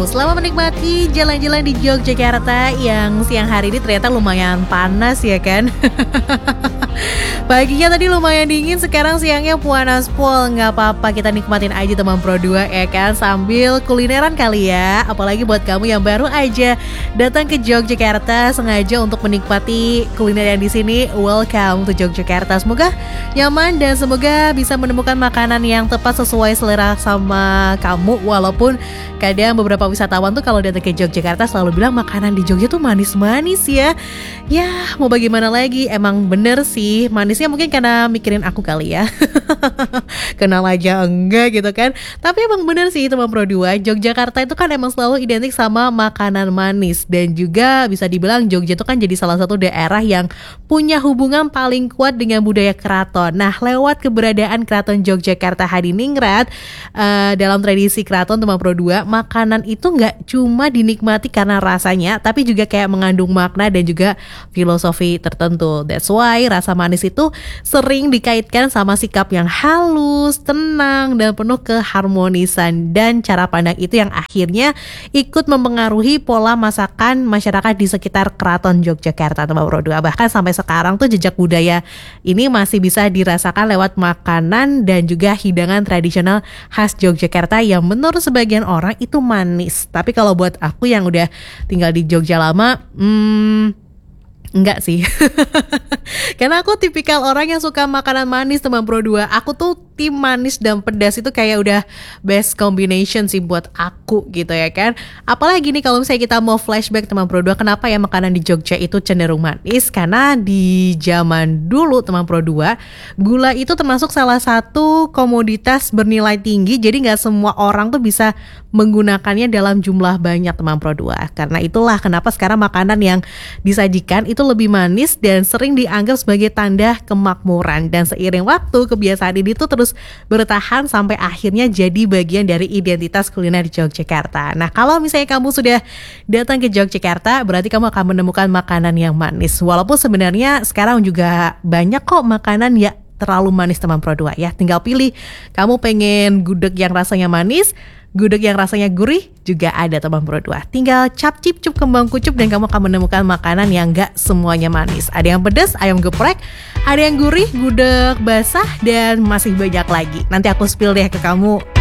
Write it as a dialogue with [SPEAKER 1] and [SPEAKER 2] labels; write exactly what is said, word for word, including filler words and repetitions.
[SPEAKER 1] Selamat menikmati jalan-jalan di Yogyakarta yang siang hari ini ternyata lumayan panas ya kan. Paginya tadi lumayan dingin, sekarang siangnya panas pol. Nggak apa-apa, kita nikmatin aja teman Pro dua ya kan, sambil kulineran kali ya. Apalagi buat kamu yang baru aja datang ke Yogyakarta sengaja untuk menikmati kuliner yang di sini. Welcome to Yogyakarta. Semoga nyaman dan semoga bisa menemukan makanan yang tepat sesuai selera sama kamu. Walaupun kadang beberapa wisatawan tuh kalau datang ke Yogyakarta selalu bilang makanan di Jogja tuh manis-manis ya. Ya mau bagaimana lagi, emang bener sih manisnya, mungkin karena mikirin aku kali ya. Kenal aja enggak gitu kan. Tapi emang bener sih teman Pro dua, Yogyakarta itu kan emang selalu identik sama makanan manis. Dan juga bisa dibilang Jogja itu kan jadi salah satu daerah yang punya hubungan paling kuat dengan budaya keraton. Nah lewat keberadaan Keraton Yogyakarta Hadiningrat, uh, dalam tradisi keraton teman Pro dua, makanan itu nggak cuma dinikmati karena rasanya, tapi juga kayak mengandung makna dan juga filosofi tertentu. That's why rasa manis itu sering dikaitkan sama sikap yang halus, tenang, dan penuh keharmonisan. Dan cara pandang itu yang akhirnya ikut mempengaruhi pola masakan masyarakat di sekitar Keraton Yogyakarta teman Pro dua. Bahkan sampai sekarang tuh jejak budaya ini masih bisa dirasakan lewat makanan dan juga hidangan tradisional khas Yogyakarta yang menurut sebagian orang itu manis. Tapi kalau buat aku yang udah tinggal di Jogja lama, hmm, enggak sih. Karena aku tipikal orang yang suka makanan manis teman Pro dua. Aku tuh tim manis dan pedas itu kayak udah best combination sih buat aku gitu ya kan. Apalagi nih kalau misalnya kita mau flashback teman Pro dua, kenapa ya makanan di Jogja itu cenderung manis? Karena di zaman dulu teman Pro dua, gula itu termasuk salah satu komoditas bernilai tinggi. Jadi gak semua orang tuh bisa menggunakannya dalam jumlah banyak teman Pro dua. Karena itulah kenapa sekarang makanan yang disajikan itu lebih manis dan sering dianggap sebagai tanda kemakmuran. Dan seiring waktu kebiasaan ini tuh terus bertahan sampai akhirnya jadi bagian dari identitas kuliner Yogyakarta. Nah kalau misalnya kamu sudah datang ke Yogyakarta, berarti kamu akan menemukan makanan yang manis. Walaupun sebenarnya sekarang juga banyak kok makanan ya terlalu manis teman Pro dua ya. Tinggal pilih, kamu pengen gudeg yang rasanya manis, gudeg yang rasanya gurih juga ada teman Pro dua. Tinggal cap cip cup kembang kucup dan kamu akan menemukan makanan yang gak semuanya manis. Ada yang pedas, ayam geprek, ada yang gurih, gudeg basah, dan masih banyak lagi. Nanti aku spill deh ke kamu.